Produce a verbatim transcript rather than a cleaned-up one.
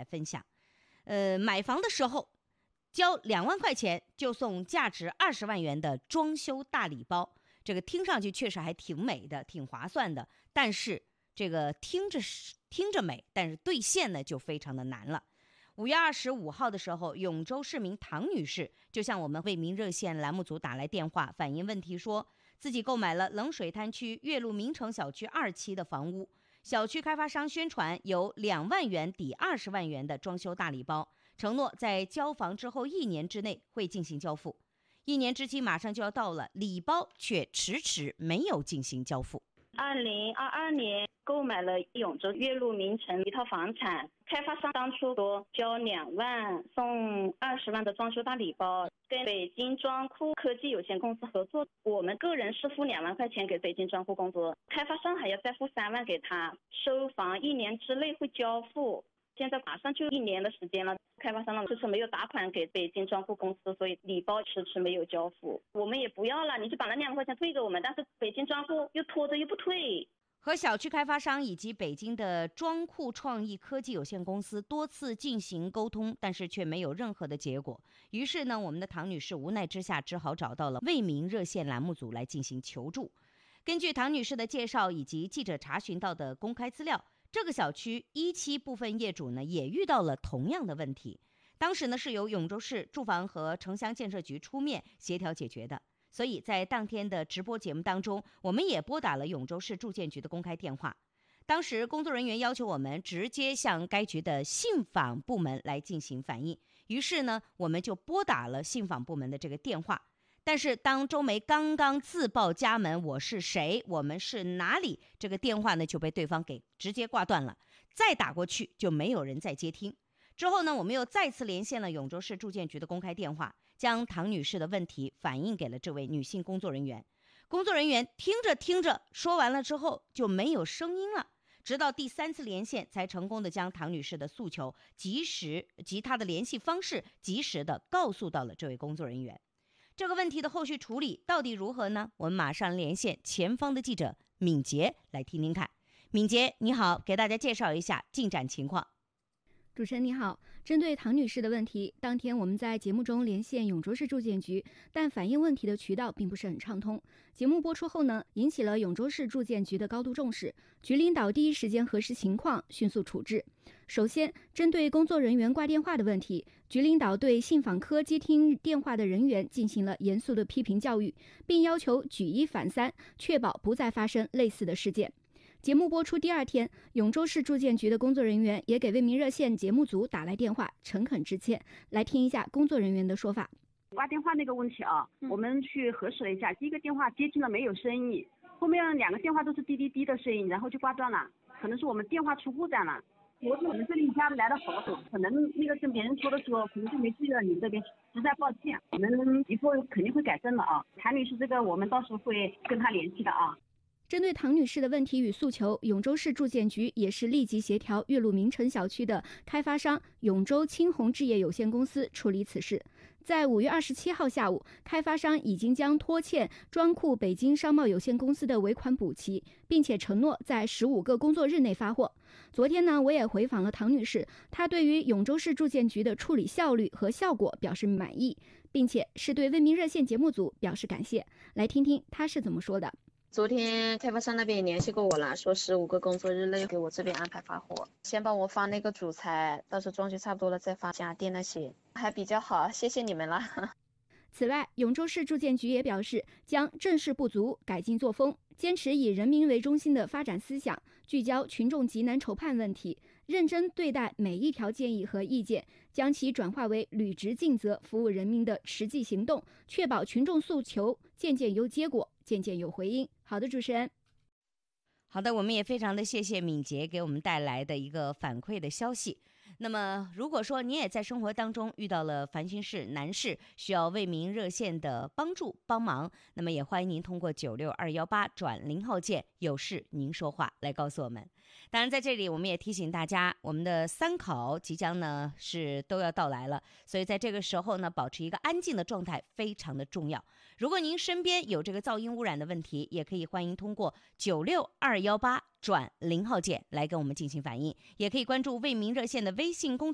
分享。呃，买房的时候交两万块钱就送价值二十万元的装修大礼包，这个听上去确实还挺美的，挺划算的。但是这个听着听着美，但是兑现呢就非常的难了。五月二十五号的时候，永州市民唐女士就向我们为民热线栏目组打来电话，反映问题，说自己购买了冷水滩区岳麓名城小区二期的房屋，小区开发商宣传有两万元抵二十万元的装修大礼包，承诺在交房之后一年之内会进行交付。一年之期马上就要到了，礼包却迟迟没有进行交付。 二零二二年购买了永州岳麓名城一套房产，开发商当初说交两万送二十万的装修大礼包，跟北京装库科技有限公司合作，我们个人是付两万块钱给北京装库公司，开发商还要再付三万给他，收房一年之内会交付。现在马上就一年的时间了，开发商呢迟迟没有打款给北京装库公司，所以礼包迟迟没有交付。我们也不要了，你就把那两万块钱退给我们，但是北京装库又拖着又不退。 和小区开发商以及北京的装库创意科技有限公司多次进行沟通，但是却没有任何的结果。于是呢，我们的唐女士无奈之下只好找到了为民热线栏目组来进行求助。根据唐女士的介绍以及记者查询到的公开资料，这个小区一期部分业主呢也遇到了同样的问题，当时呢是由永州市住房和城乡建设局出面协调解决的。所以在当天的直播节目当中，我们也拨打了永州市住建局的公开电话。当时工作人员要求我们直接向该局的信访部门来进行反映，于是呢我们就拨打了信访部门的这个电话。但是当周梅刚刚自报家门，我是谁，我们是哪里，这个电话呢就被对方给直接挂断了，再打过去就没有人再接听。之后呢，我们又再次连线了永州市住建局的公开电话，将唐女士的问题反映给了这位女性工作人员。工作人员听着听着说完了之后就没有声音了，直到第三次连线才成功的将唐女士的诉求及时及她的联系方式及时的告诉到了这位工作人员。这个问题的后续处理到底如何呢？我们马上连线前方的记者敏杰来听听看。敏杰你好，给大家介绍一下进展情况。 主持人你好，针对唐女士的问题，当天我们在节目中连线永州市住建局，但反映问题的渠道并不是很畅通。节目播出后呢，引起了永州市住建局的高度重视，局领导第一时间核实情况，迅速处置。首先，针对工作人员挂电话的问题，局领导对信访科接听电话的人员进行了严肃的批评教育，并要求举一反三，确保不再发生类似的事件。节目播出第二天，永州市住建局的工作人员也给为民热线节目组打来电话，诚恳致歉。来听一下工作人员的说法。 挂电话那个问题啊，嗯、我们去核实了一下，第一个电话接听了没有声音，后面两个电话都是滴滴滴的声音，然后就挂断了，可能是我们电话出故障了。昨天我们这里一家来了好久，可能那个跟别人说的时候，可能就没注意到你这边，实在抱歉，我们以后肯定会改正的啊。谭女士这个我们到时候会跟她联系的啊。 针对唐女士的问题与诉求，永州市住建局也是立即协调岳麓名城小区的开发商永州青红置业有限公司处理此事。在五月二十七号下午，开发商已经将拖欠装库北京商贸有限公司的尾款补齐，并且承诺在十五个工作日内发货。昨天呢，我也回访了唐女士，她对于永州市住建局的处理效率和效果表示满意，并且是对为民热线节目组表示感谢。来听听她是怎么说的。 昨天开发商那边也联系过我了，说十五个工作日内给我这边安排发货，先帮我发那个主材，到时候装修差不多了再发家电那些，还比较好，谢谢你们了。 此外，永州市住建局也表示，将正视不足，改进作风，坚持以人民为中心的发展思想，聚焦群众急难愁盼问题，认真对待每一条建议和意见，将其转化为履职尽责、服务人民的实际行动，确保群众诉求渐渐有结果，渐渐有回音。好的，主持人。 好的，我们也非常的谢谢敏杰给我们带来的一个反馈的消息。那么如果说你也在生活当中遇到了烦心事难事，需要为民热线的帮助帮忙，那么也欢迎您通过九六二一八转零号键有事您说话来告诉我们。当然在这里我们也提醒大家，我们的三考即将呢是都要到来了，所以在这个时候呢保持一个安静的状态非常的重要。如果您身边有这个噪音污染的问题，也可以欢迎通过九六二一八转零号键来跟我们进行反映，也可以关注为民热线的微信公